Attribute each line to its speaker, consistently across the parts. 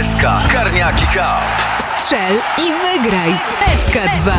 Speaker 1: SK Karniaki Cup.
Speaker 2: Strzel i wygraj w SK2.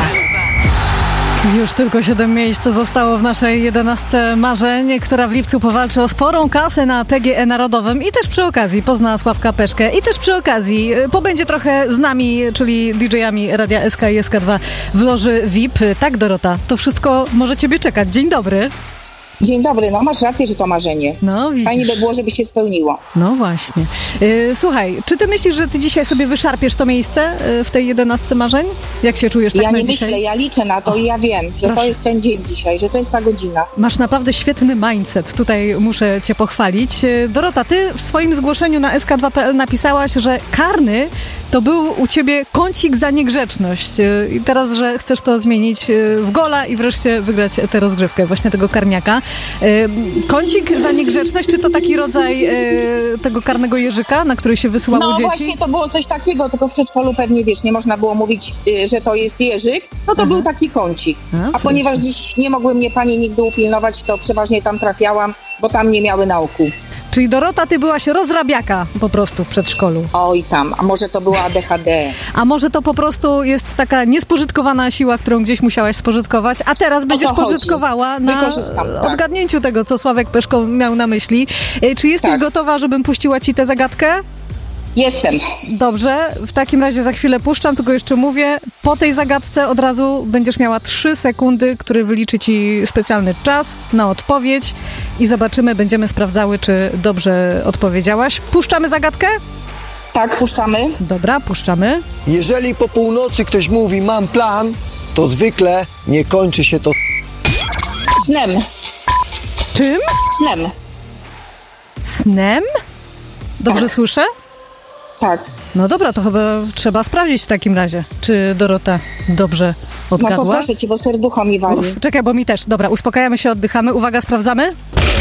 Speaker 3: Już tylko 7 miejsc zostało w naszej 11 marzeń, która w lipcu powalczy o sporą kasę na PGE Narodowym i też przy okazji pozna Sławka Peszkę i też przy okazji pobędzie trochę z nami, czyli DJ-ami Radia SK i SK2 w loży VIP. Tak, Dorota, to wszystko może ciebie czekać. Dzień dobry.
Speaker 4: Dzień dobry, no masz rację, że to marzenie.
Speaker 3: No, widzisz.
Speaker 4: Fajnie by było, żeby się spełniło.
Speaker 3: No właśnie. Słuchaj, czy ty myślisz, że ty dzisiaj sobie wyszarpiesz to miejsce w tej 11 marzeń? Jak się czujesz tak
Speaker 4: Ja
Speaker 3: na
Speaker 4: nie
Speaker 3: dzisiaj?
Speaker 4: myślę, ja liczę na to i ja wiem, że
Speaker 3: proszę.
Speaker 4: to jest ten dzień dzisiaj, że to jest ta godzina.
Speaker 3: Masz naprawdę świetny mindset. Tutaj muszę cię pochwalić. Dorota, ty w swoim zgłoszeniu na sk2.pl napisałaś, że karny to był u ciebie kącik za niegrzeczność. I teraz, że chcesz to zmienić w gola i wreszcie wygrać tę rozgrywkę, właśnie tego karniaka. Kącik za niegrzeczność, czy to taki rodzaj tego karnego jeżyka, na który się wysyłało
Speaker 4: No
Speaker 3: dzieci?
Speaker 4: właśnie to było coś takiego, tylko w przedszkolu pewnie, wiesz, nie można było mówić, że to jest jeżyk, no to był taki kącik. A ponieważ dziś nie mogły mnie panie nigdy upilnować, to przeważnie tam trafiałam, bo tam nie miały na oku.
Speaker 3: Czyli Dorota, ty byłaś rozrabiaka po prostu w przedszkolu.
Speaker 4: Oj tam, a może to była ADHD.
Speaker 3: A może to po prostu jest taka niespożytkowana siła, którą gdzieś musiałaś spożytkować, a teraz będziesz
Speaker 4: to chodzi.
Speaker 3: pożytkowała na
Speaker 4: Wykorzystam, tak.
Speaker 3: odgadnięciu tego, co Sławek Peszko miał na myśli. Czy jesteś
Speaker 4: Tak.
Speaker 3: gotowa, żebym puściła ci tę zagadkę?
Speaker 4: Jestem.
Speaker 3: Dobrze, w takim razie za chwilę puszczam, tylko jeszcze mówię, po tej zagadce od razu będziesz miała 3 sekundy, który wyliczy ci specjalny czas na odpowiedź i zobaczymy, będziemy sprawdzały, czy dobrze odpowiedziałaś. Puszczamy zagadkę?
Speaker 4: Tak, puszczamy.
Speaker 3: Dobra, puszczamy.
Speaker 5: Jeżeli po północy ktoś mówi mam plan, to zwykle nie kończy się to
Speaker 4: Snem.
Speaker 3: Czym?
Speaker 4: Snem.
Speaker 3: Snem? Dobrze słyszę?
Speaker 4: Tak.
Speaker 3: No dobra, to chyba trzeba sprawdzić w takim razie, czy Dorota dobrze
Speaker 4: No
Speaker 3: odgadła.
Speaker 4: poproszę cię, bo serducho mi wali.
Speaker 3: Czekaj, bo mi też. Dobra, uspokajamy się, oddychamy. Uwaga, sprawdzamy.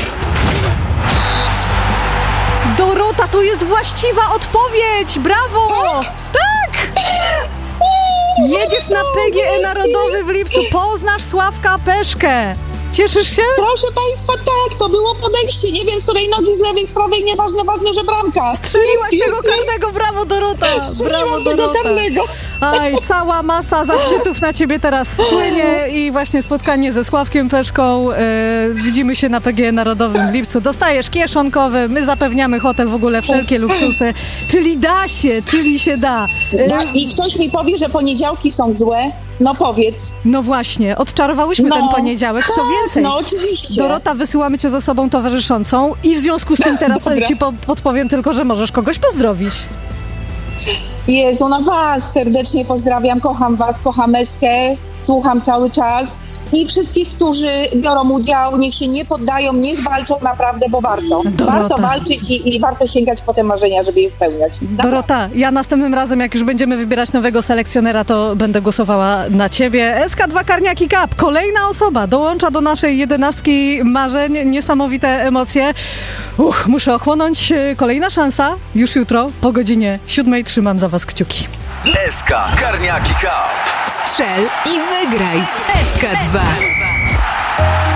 Speaker 3: Dorota, to jest właściwa odpowiedź! Brawo! Tak! Jedziesz na PGE Narodowy w lipcu, poznasz Sławka Peszkę. Cieszysz się?
Speaker 4: Proszę państwa, tak, to było podejście. Nie wiem, z której nogi, z lewej, z prawej, nieważne, ważne, że bramka.
Speaker 3: Strzeliłaś tego karnego, brawo Dorota! Brawo
Speaker 4: Strzeliłam tego
Speaker 3: Dorota!
Speaker 4: karnego.
Speaker 3: Aj, cała masa zaszczytów na ciebie teraz spłynie i właśnie spotkanie ze Sławkiem Peszką. Widzimy się na PGE Narodowym w lipcu. Dostajesz kieszonkowy, my zapewniamy hotel, w ogóle wszelkie luksusy. Czyli da się, czyli się da.
Speaker 4: I ktoś mi powie, że poniedziałki są złe. No powiedz.
Speaker 3: No właśnie, odczarowałyśmy ten poniedziałek. Co
Speaker 4: tak,
Speaker 3: więcej,
Speaker 4: no oczywiście.
Speaker 3: Dorota, wysyłamy cię z osobą towarzyszącą i w związku z tym teraz
Speaker 4: Dobra.
Speaker 3: ci podpowiem tylko, że możesz kogoś pozdrowić.
Speaker 4: Jezu, no was serdecznie pozdrawiam, kocham was, kocham Eskę, słucham cały czas i wszystkich, którzy biorą udział, niech się nie poddają, niech walczą naprawdę, bo warto.
Speaker 3: Dorota.
Speaker 4: Warto walczyć i warto sięgać po te marzenia, żeby je spełniać.
Speaker 3: Dorota, ja następnym razem, jak już będziemy wybierać nowego selekcjonera, to będę głosowała na ciebie. SK2 Karniaki Cup, kolejna osoba dołącza do naszej 11 marzeń. Niesamowite emocje. Muszę ochłonąć. Kolejna szansa już jutro po godzinie 7. Trzymam za was kciuki.
Speaker 1: SK Karniaki Cup.
Speaker 2: Strzel i wygraj w SK2.